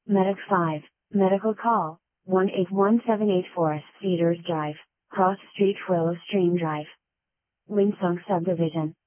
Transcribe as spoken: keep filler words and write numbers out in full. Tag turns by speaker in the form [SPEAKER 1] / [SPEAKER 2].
[SPEAKER 1] Medic five, medical call, one eight one seven eight Forest Cedars Drive, Cross Street Willow Stream Drive. Winsong Subdivision.